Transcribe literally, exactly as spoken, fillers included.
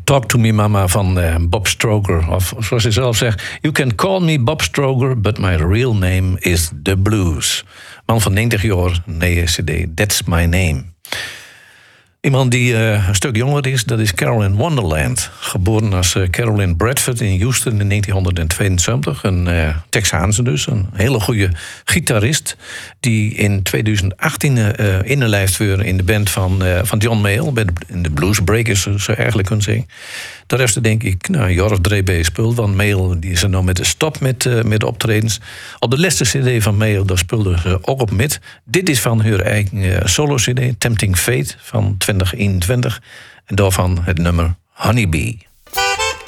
Talk to Me Mama van uh, Bob Stroker. Of zoals hij zelf zegt... You can call me Bob Stroker, but my real name is The Blues. Man van negentig jaar, nee cd, That's My Name. Iemand die uh, een stuk jonger is, dat is Carolyn Wonderland. Geboren als uh, Carolyn Bradford in Houston in negentien tweeënzestig. Een uh, Texaanse dus, een hele goede gitarist... die in tweeduizend achttien uh, inlijfd werd in de band van, uh, van John Mayall... bij de, in de Blues Breakers, zou je eigenlijk kunnen zeggen. Daar heeft ze denk ik nou, een jaar of drie bij gespeeld... want Mayall die is er nou met de stop met, uh, met de optredens. Op de laatste cd van Mayall, daar speelde ze ook op met. Dit is van haar eigen uh, solo-cd, Tempting Fate, van twintig eenentwintig. En daarvan het nummer Honeybee.